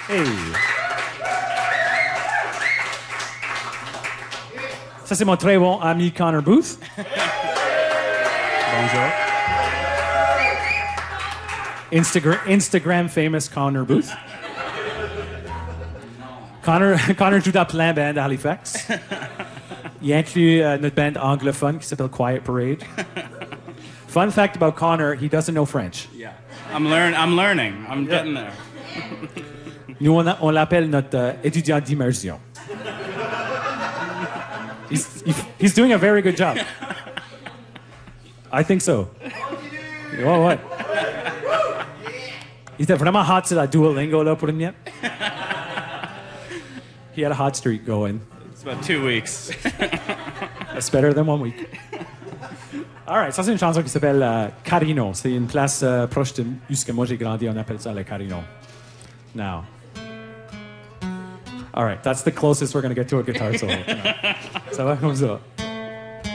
Hey. Ça, c'est mon très bon ami Connor Booth. Bonjour. Instagram famous Connor Booth. Connor joue dans plein de bands à Halifax. Il inclut notre band anglophone qui s'appelle Quiet Parade. Fun fact about Connor, he doesn't know French. Yeah. I'm learning. I'm getting there. Nous, on l'appelle notre étudiant d'immersion. He's doing a very good job. I think so. Oh, ouais. Il était vraiment hot sur la Duolingo là pour une minute. He had a hot streak going. It's about 2 weeks. That's better than 1 week. All right, ça c'est une chanson qui s'appelle Carino. C'est une place proche de où que moi j'ai grandi. On appelle ça le Carino. Now. All right, that's the closest we're going to get to a guitar solo. Ça va comme ça.